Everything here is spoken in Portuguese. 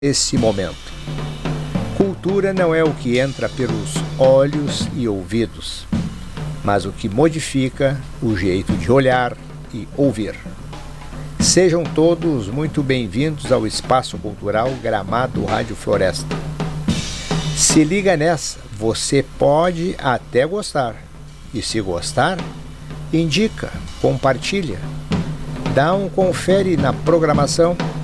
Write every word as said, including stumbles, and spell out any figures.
esse momento. Cultura não é o que entra pelos olhos e ouvidos, mas o que modifica o jeito de olhar e ouvir. Sejam todos muito bem-vindos ao Espaço Cultural Gramado Rádio Floresta. Se liga nessa, você pode até gostar. E se gostar, indica, compartilha. Dá um confere na programação